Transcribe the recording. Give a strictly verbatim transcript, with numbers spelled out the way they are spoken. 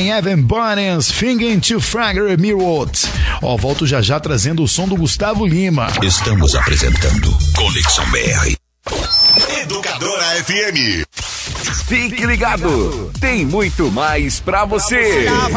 vem Evan Barnes, Finging to Fragger Mirror. Ó, volto já já trazendo o som do Gustavo Lima. Estamos apresentando Conexão B R. Educadora F M. Fique ligado, tem muito mais pra você.